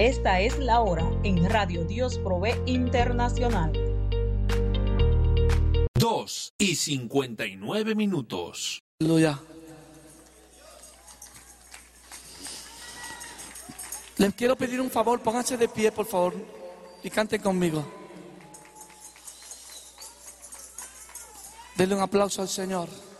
Esta es la hora en Radio Dios Provee Internacional. 2:59. Aleluya. Les quiero pedir un favor, pónganse de pie, por favor, y canten conmigo. Denle un aplauso al Señor.